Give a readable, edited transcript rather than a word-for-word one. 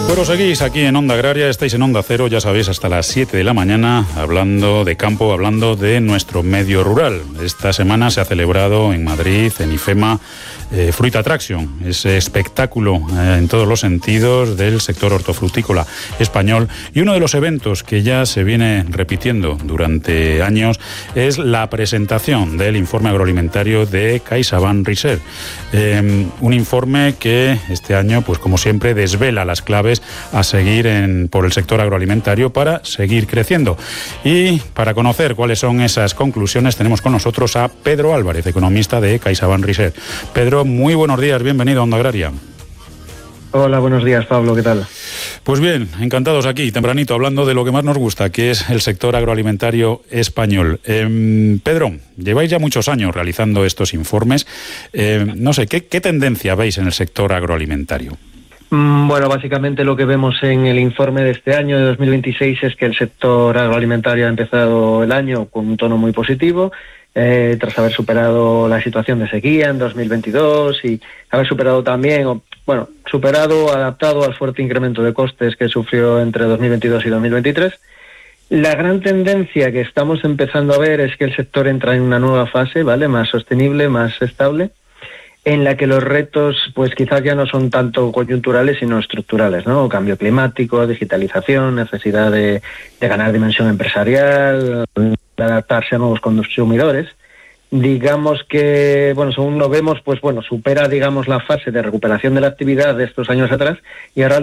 Bueno, seguís aquí en Onda Agraria, estáis en Onda Cero, ya sabéis, hasta las 7 de la mañana, hablando de campo, hablando de nuestro medio rural. Esta semana se ha celebrado en Madrid, en IFEMA, Fruit Attraction, ese espectáculo en todos los sentidos del sector hortofrutícola español. Y uno de los eventos que ya se viene repitiendo durante años es la presentación del informe agroalimentario de CaixaBank Research. Un informe que este año, pues como siempre, desvela las claves a seguir por el sector agroalimentario para seguir creciendo. Y para conocer cuáles son esas conclusiones tenemos con nosotros a Pedro Álvarez, economista de CaixaBank Research. Pedro, muy buenos días, bienvenido a Onda Agraria. Hola, buenos días, Pablo, ¿qué tal? Pues bien, encantados aquí, tempranito, hablando de lo que más nos gusta, que es el sector agroalimentario español. Pedro, lleváis ya muchos años realizando estos informes. No sé, ¿qué tendencia veis en el sector agroalimentario? Bueno, básicamente lo que vemos en el informe de este año, de 2026, es que el sector agroalimentario ha empezado el año con un tono muy positivo, tras haber superado la situación de sequía en 2022 y haber superado también, adaptado al fuerte incremento de costes que sufrió entre 2022 y 2023. La gran tendencia que estamos empezando a ver es que el sector entra en una nueva fase, ¿vale?, más sostenible, más estable, en la que los retos pues quizás ya no son tanto coyunturales sino estructurales, ¿no? Cambio climático, digitalización, necesidad de ganar dimensión empresarial, de adaptarse a nuevos consumidores. Digamos que, según lo vemos, supera, la fase de recuperación de la actividad de estos años atrás y ahora